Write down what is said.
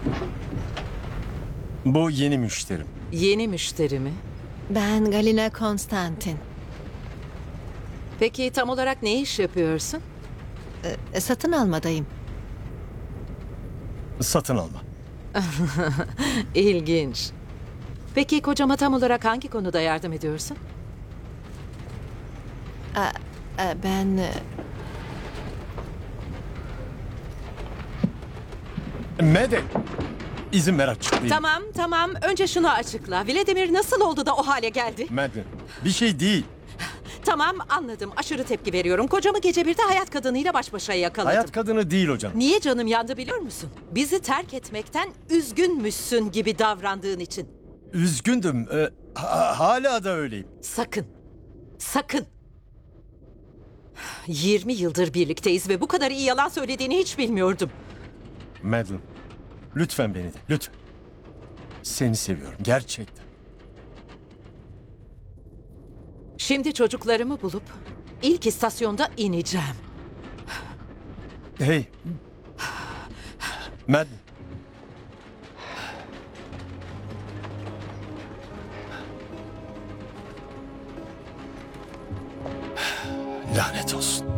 Bu yeni müşterim. Yeni müşteri mi? Ben Galina Konstantin. Peki tam olarak ne iş yapıyorsun? Satın almadayım. Satın alma. İlginç. Peki kocama tam olarak hangi konuda yardım ediyorsun? Ben... Mede. İzin ver açıklayayım. Tamam. Önce şunu açıkla. Vladimir nasıl oldu da o hale geldi? Mede. Bir şey değil. Tamam, anladım. Aşırı tepki veriyorum. Kocamı gece birde hayat kadınıyla baş başa yakaladım. Hayat kadını değil hocam. Niye canım yandı biliyor musun? Bizi terk etmekten üzgünmüşsün gibi davrandığın için. Üzgündüm. Hala da öyleyim. Sakın. 20 yıldır birlikteyiz ve bu kadar iyi yalan söylediğini hiç bilmiyordum. Madeline. Lütfen beni de. Lütfen. Seni seviyorum. Gerçekten. Şimdi çocuklarımı bulup ilk istasyonda ineceğim. Hey. Madeline. Lanet olsun.